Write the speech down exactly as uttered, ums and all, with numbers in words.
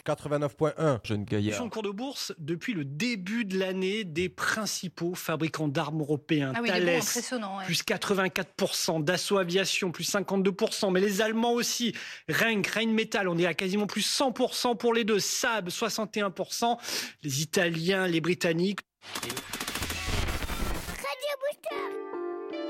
quatre-vingt-neuf virgule un, jeune gaillard. En cours de bourse, depuis le début de l'année, des principaux fabricants d'armes européens. Ah oui, Thales, des bons impressionnants, ouais. plus quatre-vingt-quatre pour cent, Dassault Aviation, plus cinquante-deux pour cent, mais les Allemands aussi. Rennes, Rheinmetall, on est à quasiment plus cent pour cent pour les deux. Saab, soixante et un pour cent. Les Italiens, les Britanniques.